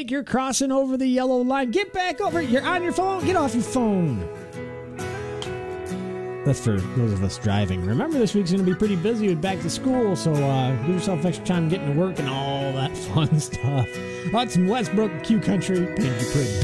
mistake. You're crossing over the yellow line. Get back over. You're on your phone. Get off your phone. That's for those of us driving. Remember, this week's going to be pretty busy with back to school, so give yourself extra time getting to work and all that fun stuff. That's some Westbrook Q Country. Painted you pretty.